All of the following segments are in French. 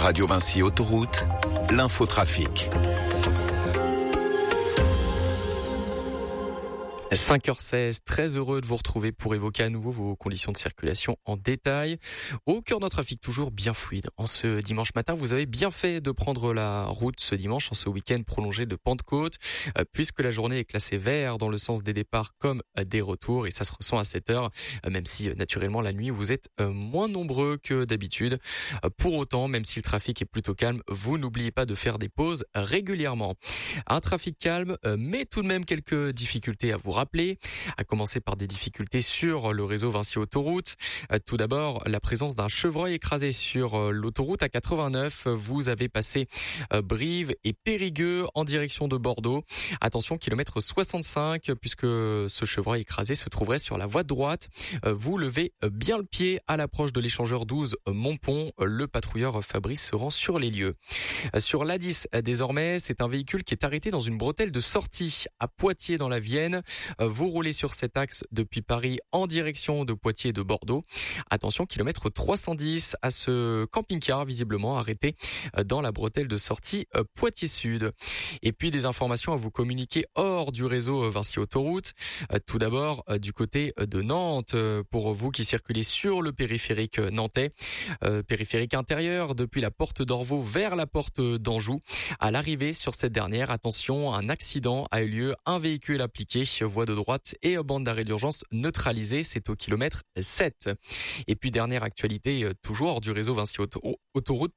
Radio Vinci Autoroute, l'infotrafic. 5h16, très heureux de vous retrouver pour évoquer à nouveau vos conditions de circulation en détail. Au cœur d'un trafic toujours bien fluide. En ce dimanche matin, vous avez bien fait de prendre la route ce dimanche, en ce week-end prolongé de Pentecôte, puisque la journée est classée vert dans le sens des départs comme des retours, et ça se ressent à 7h, même si naturellement la nuit vous êtes moins nombreux que d'habitude. Pour autant, même si le trafic est plutôt calme, vous n'oubliez pas de faire des pauses régulièrement. Un trafic calme, mais tout de même quelques difficultés à vous rappeler, à commencer par des difficultés sur le réseau Vinci Autoroute. Tout d'abord, la présence d'un chevreuil écrasé sur l'autoroute A89. Vous avez passé Brive et Périgueux en direction de Bordeaux. Attention, kilomètre 65, puisque ce chevreuil écrasé se trouverait sur la voie de droite. Vous levez bien le pied à l'approche de l'échangeur 12 Montpont. Le patrouilleur Fabrice se rend sur les lieux. Sur l'A10, désormais, c'est un véhicule qui est arrêté dans une bretelle de sortie à Poitiers dans la Vienne. Vous roulez sur cet axe depuis Paris en direction de Poitiers et de Bordeaux. Attention, kilomètre 310 à ce camping-car visiblement arrêté dans la bretelle de sortie Poitiers Sud. Et puis des informations à vous communiquer hors du réseau Vinci Autoroute. Tout d'abord du côté de Nantes, pour vous qui circulez sur le périphérique nantais, périphérique intérieur depuis la porte d'Orvaux vers la porte d'Anjou. À l'arrivée sur cette dernière, attention, un accident a eu lieu, un véhicule appliqué, voie de droite et bande d'arrêt d'urgence neutralisée, c'est au kilomètre 7. Et puis dernière actualité, toujours hors du réseau Vinci Autoroute,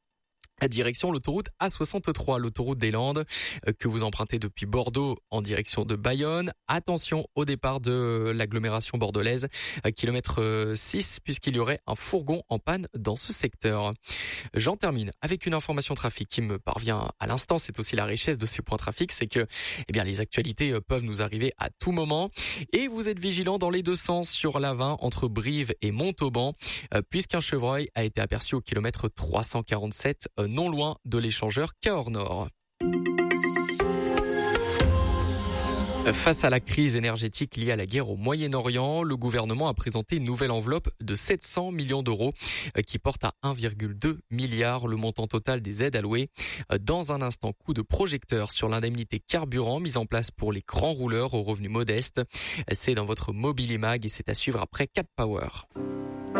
à direction l'autoroute A63, l'autoroute des Landes, que vous empruntez depuis Bordeaux en direction de Bayonne. Attention au départ de l'agglomération bordelaise, kilomètre 6, puisqu'il y aurait un fourgon en panne dans ce secteur. J'en termine avec une information trafic qui me parvient à l'instant. C'est aussi la richesse de ces points trafic, c'est que les actualités peuvent nous arriver à tout moment. Et vous êtes vigilants dans les deux sens sur l'A20 entre Brive et Montauban, puisqu'un chevreuil a été aperçu au kilomètre 347, non loin de l'échangeur Cahors Nord. Face à la crise énergétique liée à la guerre au Moyen-Orient, le gouvernement a présenté une nouvelle enveloppe de 700 millions d'euros qui porte à 1,2 milliard le montant total des aides allouées. Dans un instant, coup de projecteur sur l'indemnité carburant mise en place pour les grands rouleurs aux revenus modestes. C'est dans votre Mobilier Mag et c'est à suivre après Cat Power.